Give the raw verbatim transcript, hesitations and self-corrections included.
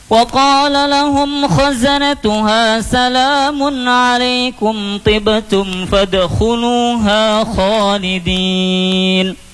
وقال لهم خزنتها سلام عليكم طبتم فادخلوها خالدين